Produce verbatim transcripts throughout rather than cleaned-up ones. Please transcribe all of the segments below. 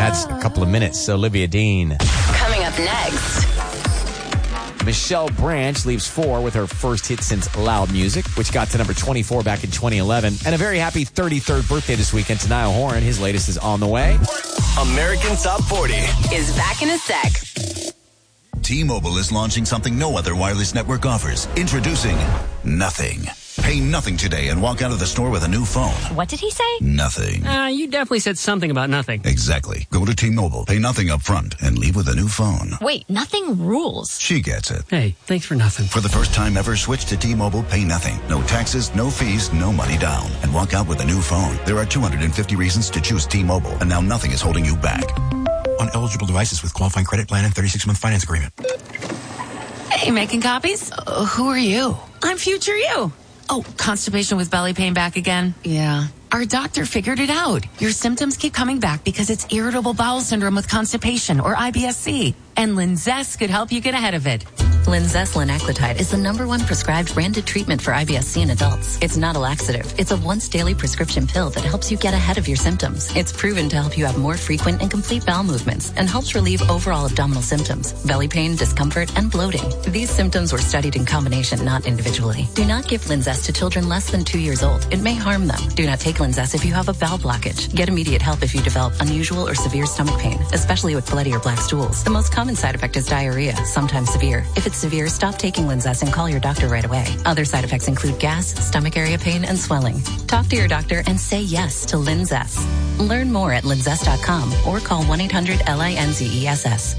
adds a couple of minutes. So Olivia Dean. Coming up next. Michelle Branch leaves four with her first hit since Loud Music, which got to number twenty-four back in twenty eleven. And a very happy thirty-third birthday this weekend to Niall Horan. His latest is on the way. American Top forty is back in a sec. T-Mobile is launching something no other wireless network offers. Introducing Nothing. Pay nothing today and walk out of the store with a new phone. What did he say? Nothing. Uh, you definitely said something about nothing. Exactly. Go to T-Mobile, pay nothing up front, and leave with a new phone. Wait, nothing rules. She gets it. Hey, thanks for nothing. For the first time ever, switch to T-Mobile, pay nothing. No taxes, no fees, no money down. And walk out with a new phone. There are two hundred fifty reasons to choose T-Mobile, and now nothing is holding you back. On eligible devices with qualifying credit plan and thirty-six month finance agreement. Hey, making copies? Uh, who are you? I'm future you. Oh, constipation with belly pain back again? Yeah. Our doctor figured it out. Your symptoms keep coming back because it's irritable bowel syndrome with constipation, or I B S C. And Linzess could help you get ahead of it. Linzess linaclotide is the number one prescribed branded treatment for I B S C in adults. It's not a laxative. It's a once daily prescription pill that helps you get ahead of your symptoms. It's proven to help you have more frequent and complete bowel movements and helps relieve overall abdominal symptoms, belly pain, discomfort, and bloating. These symptoms were studied in combination, not individually. Do not give Linzess to children less than two years old. It may harm them. Do not take Linzess if you have a bowel blockage. Get immediate help if you develop unusual or severe stomach pain, especially with bloody or black stools. The most common side effect is diarrhea, sometimes severe. If it's severe, stop taking Linzess and call your doctor right away. Other side effects include gas, stomach area pain, and swelling. Talk to your doctor and say yes to Linzess. Learn more at linzess dot com or call one eight hundred L I N Z E S S.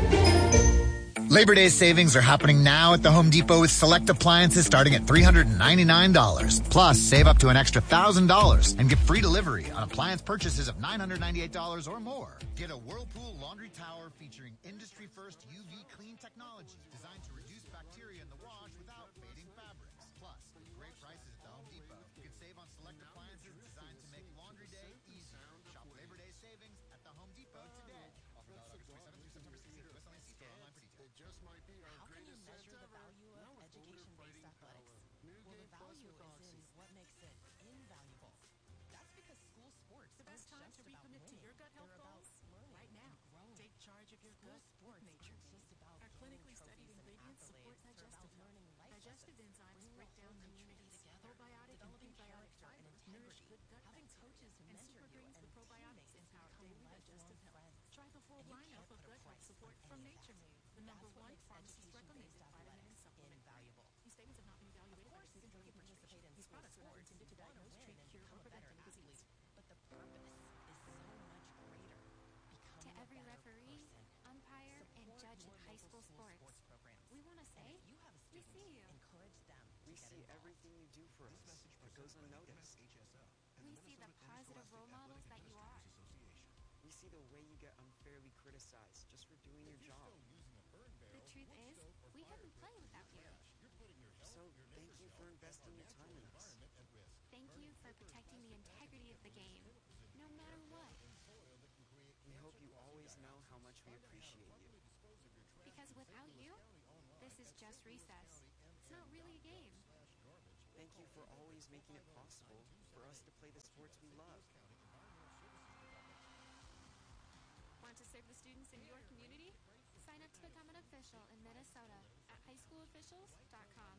Labor Day savings are happening now at the Home Depot with select appliances starting at three hundred ninety-nine dollars. Plus, save up to an extra one thousand dollars and get free delivery on appliance purchases of nine hundred ninety-eight dollars or more. Get a Whirlpool laundry tower featuring industry-first U V clean technology designed to reduce bacteria in the wash without fading fabrics. Plus, great prices at the Home Depot. You can save on select appliances designed to make laundry day easier. Shop Labor Day savings at the Home Depot today. Offer valid August twenty-seventh through September sixteenth. U S only. See store online for details. How can you measure the value of education-based athletics? Well, the value is in what makes it invaluable. That's because school sports the best time to recommit to your gut health goals right now. Take charge of your gut. Sports nature just about our clinically studied ingredients support digestive health. Digestive enzymes break down nutrients, probiotic and prebiotic fiber, nourish good gut bacteria, and super greens with probiotics empower daily digestive health. Try the full lineup of gut health support from Nature Made, the number one pharmacist recommended vitamin and supplement. Invaluable. These statements have not been evaluated by the Food and Drug Administration. These products are not intended to diagnose, treat, cure, or prevent any disease. But the purpose is so much greater. To every referee, umpire, and judge in high school sports, we want to say, we see you. Encourage them. We see everything you do for us. It goes unnoticed. We see the positive role models that you are. We see the way you get unfairly criticized just for doing your job. The truth is, we couldn't play without you. So, thank you for investing your time in us. Thank you for protecting the integrity of the game, no matter what. We hope you always know how much we appreciate you. Because without you, this is just recess. It's not really a game. Thank you for always making it possible for us to play the sports we love. Want to serve the students in your community? Sign up to become an official in Minnesota at high school officials dot com.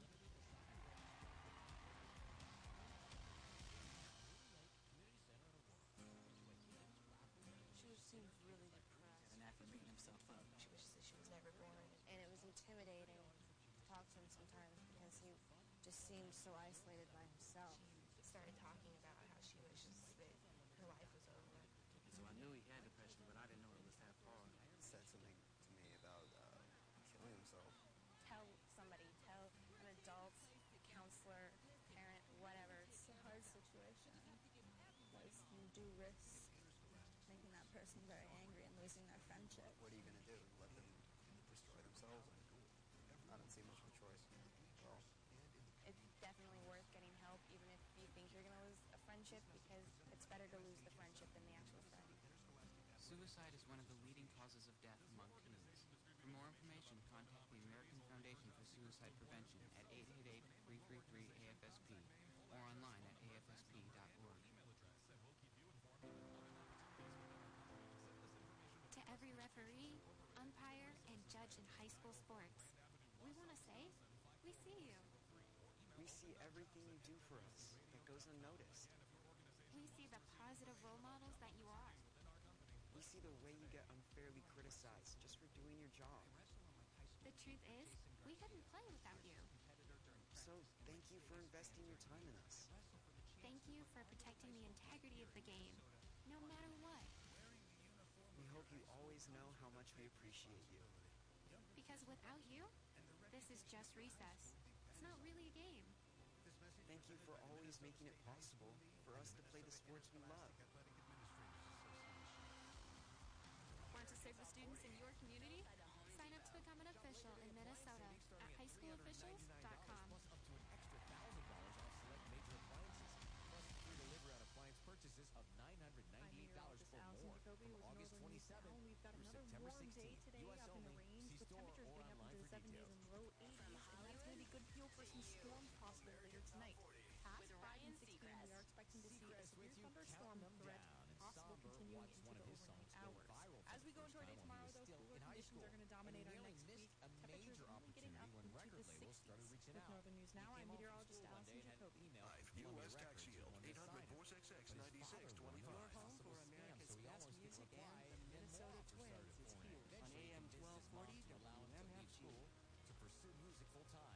She seemed really depressed. And after beating himself up, she wishes that she was never born. And it was intimidating to talk to him sometimes because he just seemed so isolated by himself. She started talking about how she wishes that her life was over. So I knew he had depression, but I didn't know it was that far. He said something to me about uh, killing himself. Tell somebody, tell an adult, a counselor, parent, whatever. It's a hard situation because you do risk making that person very angry and losing their friendship. What are you going to do? Let them destroy themselves? I don't see much of a choice at all. It's definitely worth getting help, even if you think you're going to lose a friendship, because it's better to lose the friendship than the actual friend. Suicide is one of the leading causes of death among teens. For more information, contact the American Foundation for Suicide Prevention at eight eight eight, three three three, A F S P or online at A F S P dot org. referee, umpire, and judge in high school sports. We want to say, we see you. We see everything you do for us that goes unnoticed. We see the positive role models that you are. We see the way you get unfairly criticized just for doing your job. The truth is, we couldn't play without you. So thank you for investing your time in us. Thank you for protecting the integrity of the game, no matter what. We hope you always know how much we appreciate you. Because without you, this is just recess. It's not really a game. Thank you for always making it possible for us to play the sports we love. Want to serve the students in your community? Sign up to become an official in Minnesota at high school officials dot com. Plus up to an extra one thousand dollars off select major appliances. Plus free delivery on appliance purchases of nine hundred ninety-eight dollars or more. From August twenty-seventh We've got through another September warm day sixteenth. today U S up in the only. range See with store temperatures or being up online into for the seventies details. and low eighties, and that's going to be good fuel for some storms possible later tonight. Past five and six p m we are expecting to see a severe thunderstorm threat possible continuing into the overnight hours. As we go into our day tomorrow, though, cooler conditions are going to dominate our next week. Temperatures really getting up into the sixties. With Northern News Now, I'm meteorologist Allison Jacoby. U S Tax Shield, eight hundred, four six six, nine six two five. Your home for America's best music and the Minnesota Twins is here on A M twelve forty W M F G. To pursue music full time.